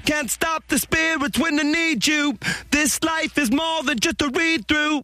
Can't stop the spirits when they need you. This life is more than just a read-through.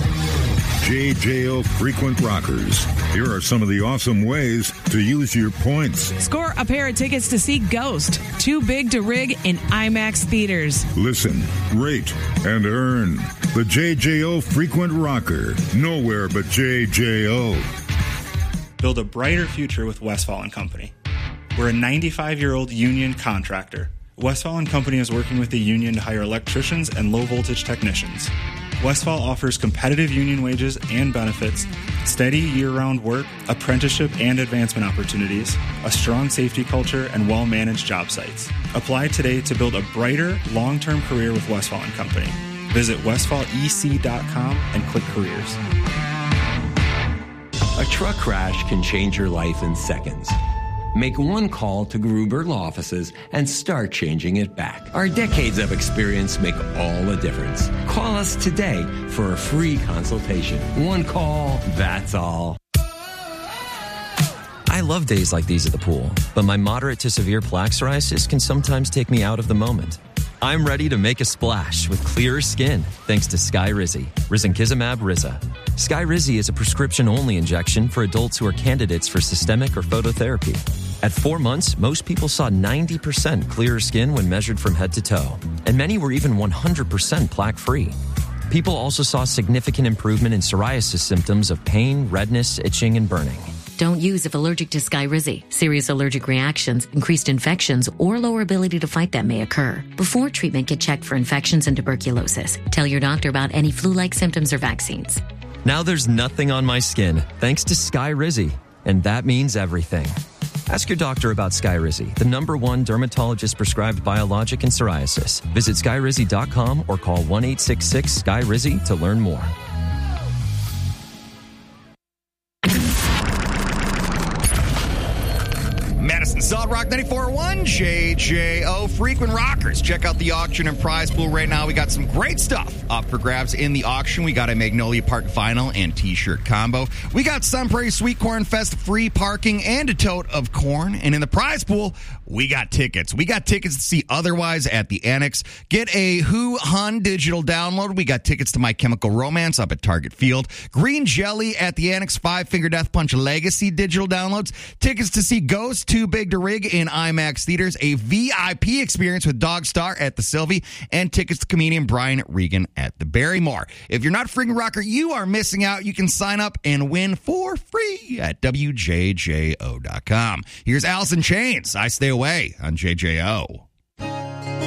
JJO Frequent Rockers. Here are some of the awesome ways to use your points. Score a pair of tickets to see Ghost, Too Big to Rig in IMAX theaters. Listen, rate, and earn. The JJO Frequent Rocker. Nowhere but JJO. Build a brighter future with Westfall & Company. We're a 95-year-old union contractor. Westfall & Company is working with the union to hire electricians and low-voltage technicians. Westfall offers competitive union wages and benefits, steady year-round work, apprenticeship and advancement opportunities, a strong safety culture, and well-managed job sites. Apply today to build a brighter, long-term career with Westfall & Company. Visit westfallec.com and click careers. A truck crash can change your life in seconds. Make one call to Gruber Law Offices and start changing it back. Our decades of experience make all the difference. Call us today for a free consultation. One call, that's all. I love days like these at the pool, but my moderate to severe plaque psoriasis can sometimes take me out of the moment. I'm ready to make a splash with clearer skin thanks to Skyrizi, Risankizumab Riza. Skyrizi is a prescription-only injection for adults who are candidates for systemic or phototherapy. At 4 months, most people saw 90% clearer skin when measured from head to toe, and many were even 100% plaque-free. People also saw significant improvement in psoriasis symptoms of pain, redness, itching, and burning. Don't use if allergic to Skyrizi. Serious allergic reactions, increased infections, or lower ability to fight them may occur. Before treatment, get checked for infections and tuberculosis. Tell your doctor about any flu-like symptoms or vaccines. Now there's nothing on my skin thanks to Skyrizi, and that means everything. Ask your doctor about Skyrizi, the #1 dermatologist-prescribed biologic in psoriasis. Visit Skyrizi.com or call 1-866-SKYRIZI to learn more. Madison Solid Rock 94.1, JJO Frequent Rockers. Check out the auction and prize pool right now. We got some great stuff up for grabs in the auction. We got a Magnolia Park vinyl and t-shirt combo. We got Sun Prairie Sweet Corn Fest free parking and a tote of corn. And in the prize pool, we got tickets. We got tickets to see Otherwise at the Annex. Get a Who Hun digital download. We got tickets to My Chemical Romance up at Target Field. Green Jelly at the Annex. Five Finger Death Punch Legacy digital downloads. Tickets to see Ghost, Too Big to Rig in IMAX theaters. A VIP experience with Dog Star at the Sylvie. And tickets to comedian Brian Regan at the Barrymore. If you're not a freaking rocker, you are missing out. You can sign up and win for free at WJJO.com. Here's Alice in Chains. I Stay Away on JJO.